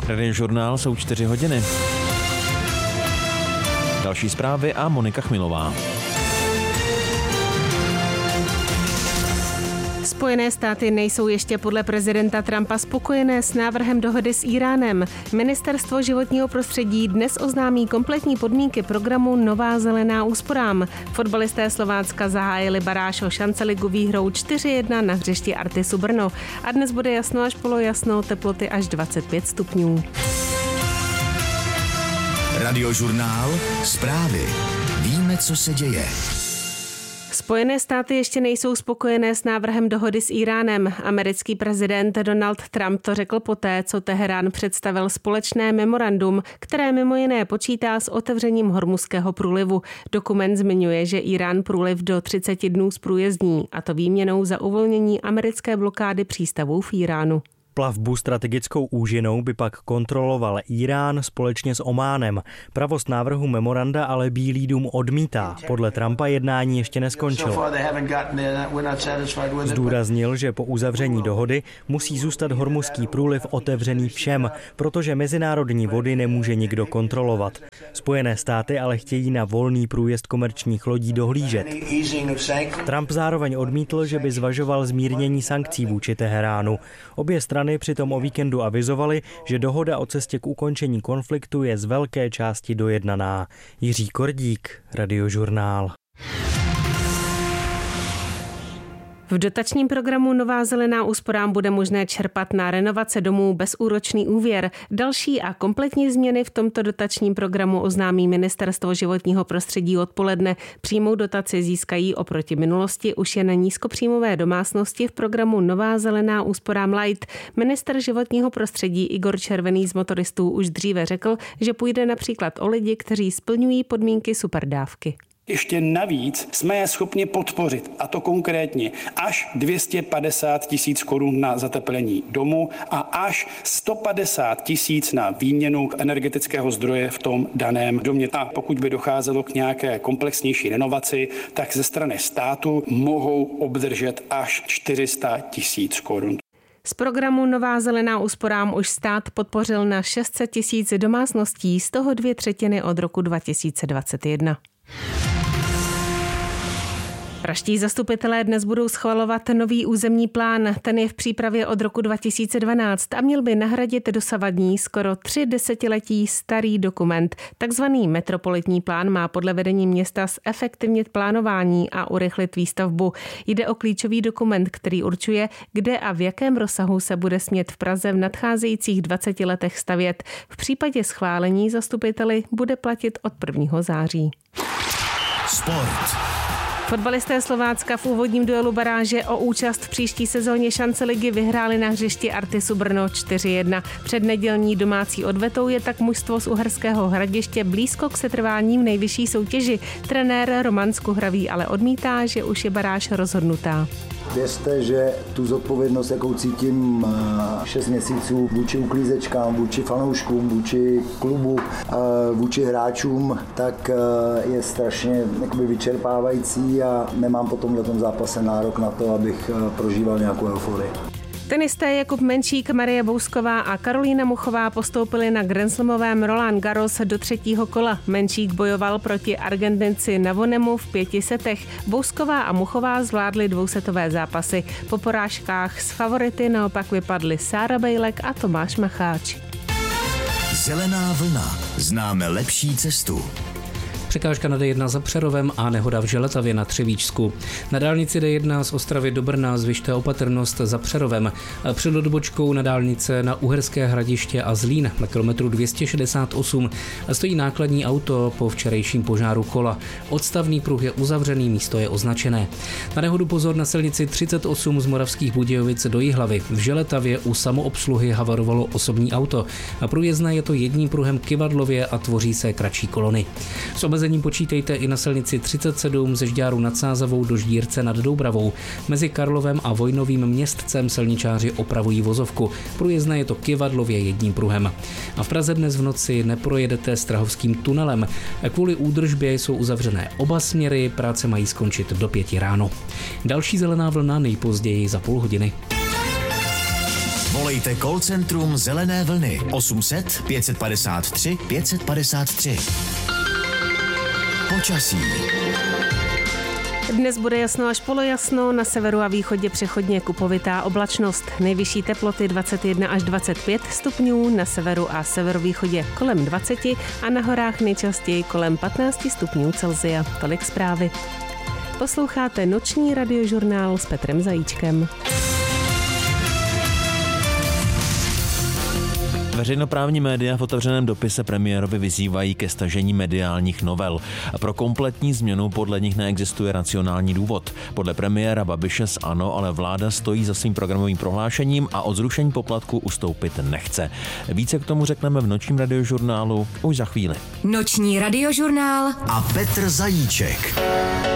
Radiožurnál jsou 4 hodiny. Další zprávy a Monika Chmilová. Spojené státy nejsou ještě podle prezidenta Trumpa spokojené s návrhem dohody s Íránem. Ministerstvo životního prostředí dnes oznámí kompletní podmínky programu Nová zelená úsporám. Fotbalisté Slovácka zahájili baráž o šanceligu výhrou 4-1 na hřišti Artisu Brno. A dnes bude jasno až polojasno, teploty až 25 stupňů. Radiožurnál, zprávy. Víme, co se děje. Spojené státy ještě nejsou spokojené s návrhem dohody s Íránem. Americký prezident Donald Trump to řekl poté, co Teherán představil společné memorandum, které mimo jiné počítá s otevřením Hormuzského průlivu. Dokument zmiňuje, že Írán průliv do 30 dnů zprůjezdní, a to výměnou za uvolnění americké blokády přístavů v Íránu. Plavbu strategickou úžinou by pak kontroloval Írán společně s Ománem. Pravost návrhu memoranda ale Bílý dům odmítá. Podle Trumpa jednání ještě neskončilo. Zdůraznil, že po uzavření dohody musí zůstat Hormuzský průliv otevřený všem, protože mezinárodní vody nemůže nikdo kontrolovat. Spojené státy ale chtějí na volný průjezd komerčních lodí dohlížet. Trump zároveň odmítl, že by zvažoval zmírnění sankcí vůči Teheránu. Obě strany přitom o víkendu avizovali, že dohoda o cestě k ukončení konfliktu je z velké části dojednaná. Jiří Kordík, Radiožurnál. V dotačním programu Nová zelená úsporám bude možné čerpat na renovace domů bezúročný úvěr. Další a kompletní změny v tomto dotačním programu oznámí Ministerstvo životního prostředí odpoledne. Přímou dotaci získají oproti minulosti už jen nízkopříjmové domácnosti v programu Nová zelená úsporám Light. Ministr životního prostředí Igor Červený z Motoristů už dříve řekl, že půjde například o lidi, kteří splňují podmínky superdávky. Ještě navíc jsme je schopni podpořit, a to konkrétně až 250 000 korun na zateplení domu a až 150 000 na výměnu energetického zdroje v tom daném domě. A pokud by docházelo k nějaké komplexnější renovaci, tak ze strany státu mohou obdržet až 400 000 korun. Z programu Nová zelená úsporám už stát podpořil na 600 000 domácností, z toho 2/3 od roku 2021. Pražští zastupitelé dnes budou schvalovat nový územní plán. Ten je v přípravě od roku 2012 a měl by nahradit dosavadní skoro 3 desetiletí starý dokument. Takzvaný metropolitní plán má podle vedení města zefektivnit plánování a urychlit výstavbu. Jde o klíčový dokument, který určuje, kde a v jakém rozsahu se bude smět v Praze v nadcházejících 20 letech stavět. V případě schválení zastupiteli bude platit od 1. září. Sport. Fotbalisté Slovácka v úvodním duelu baráže o účast v příští sezóně šanceligy vyhráli na hřišti Artisu Brno 4-1. Před nedělní domácí odvetou je tak mužstvo z Uherského Hradiště blízko k setrvání v nejvyšší soutěži. Trenér Roman Skuhravý ale odmítá, že už je baráž rozhodnutá. Věřte, že tu zodpovědnost, jakou cítím 6 měsíců vůči uklízečkám, vůči fanouškům, vůči klubu, vůči hráčům, tak je strašně vyčerpávající a nemám po tomhletom zápase nárok na to, abych prožíval nějakou euforii. Tenisté Jakub Menčík, Marie Bousková a Karolína Muchová postoupili na grandslamovém Roland Garros do 3. kola. Menčík bojoval proti Argentinci Navonemu v 5 setech. Bousková a Muchová zvládly dvousetové zápasy. Po porážkách s favority naopak vypadly Sára Bejlek a Tomáš Macháč. Zelená vlna. Známe lepší cestu. Překážka na D1 za Přerovem a nehoda v Želetavě na Třebíčsku. Na dálnici D1 z Ostravy do Brna zvyšte opatrnost za Přerovem. Před odbočkou na dálnice na Uherské Hradiště a Zlín na kilometru 268 stojí nákladní auto po včerejším požáru kola. Odstavný pruh je uzavřený, místo je označené. Na nehodu pozor na silnici 38 z Moravských Budějovic do Jihlavy. V Želetavě u samoobsluhy havarovalo osobní auto. Průjezdné je to jedním pruhem Kyvadlově a tvoří se kratší kolony. S omezením počítejte i na silnici 37 ze Žďáru nad Sázavou do Ždírce nad Doubravou. Mezi Karlovem a Vojnovým Městcem silničáři opravují vozovku. Průjezdné je to Kyvadlově jedním pruhem. A v Praze dnes v noci neprojedete Strahovským tunelem. Kvůli údržbě jsou uzavřené oba směry, práce mají skončit do 5 ráno. Další zelená vlna nejpozději za půl hodiny. Volejte call centrum Zelené vlny 800 553 553. Počasí. Dnes bude jasno až polojasno, na severu a východě přechodně kupovitá oblačnost. Nejvyšší teploty 21 až 25 stupňů, na severu a severovýchodě kolem 20 a na horách nejčastěji kolem 15 stupňů Celsia. Tolik zprávy. Posloucháte noční radiožurnál s Petrem Zajíčkem. Veřejnoprávní média v otevřeném dopise premiérovi vyzývají ke stažení mediálních novel. Pro kompletní změnu podle nich neexistuje racionální důvod. Podle premiéra Babiše z ANO ale vláda stojí za svým programovým prohlášením a od zrušení poplatku ustoupit nechce. Více k tomu řekneme v nočním radiožurnálu už za chvíli. Noční radiožurnál a Petr Zajíček.